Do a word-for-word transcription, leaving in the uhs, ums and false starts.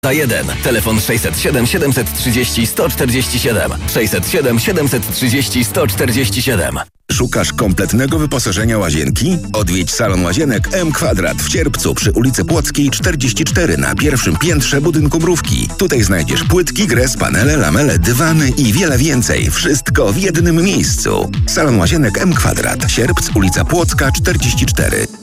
Za jeden. Telefon sześćset siedem, siedemset trzydzieści, sto czterdzieści siedem. sześćset siedem, siedemset trzydzieści, sto czterdzieści siedem. Szukasz kompletnego wyposażenia łazienki? Odwiedź salon łazienek M Kwadrat w Sierpcu przy ulicy Płockiej czterdzieści cztery na pierwszym piętrze budynku Mrówki. Tutaj znajdziesz płytki, gres, panele, lamele, dywany i wiele więcej. Wszystko w jednym miejscu. Salon łazienek M Kwadrat. Sierpc, ulica Płocka czterdzieści cztery.